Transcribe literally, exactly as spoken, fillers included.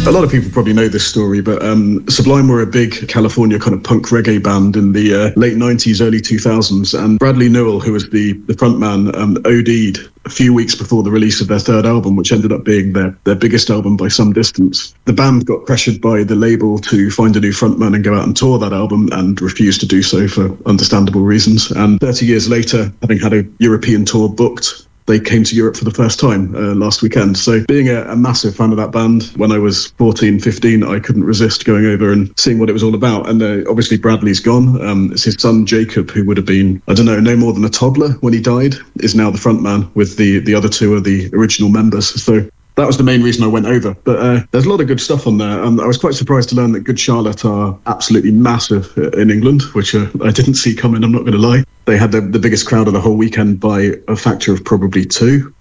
A lot of people probably know this story, but um, Sublime were a big California kind of punk reggae band in the uh, late nineties, early two thousands, and Bradley Newell, who was the, the frontman, um, O D'd a few weeks before the release of their third album, which ended up being their, their biggest album by some distance. The band got pressured by the label to find a new frontman and go out and tour that album, and refused to do so for understandable reasons. And thirty years later, having had a European tour booked, they came to Europe for the first time uh, last weekend. So being a, a massive fan of that band, when I was fourteen, fifteen, I couldn't resist going over and seeing what it was all about. And uh, obviously Bradley's gone. Um, it's his son, Jacob, who would have been, I don't know, no more than a toddler when he died, is now the front man, with the, the other two are the original members. So that was the main reason I went over. But uh, there's a lot of good stuff on there. Um, I was quite surprised to learn that Good Charlotte are absolutely massive in England, which uh, I didn't see coming, I'm not going to lie. They had the, the biggest crowd of the whole weekend by a factor of probably two.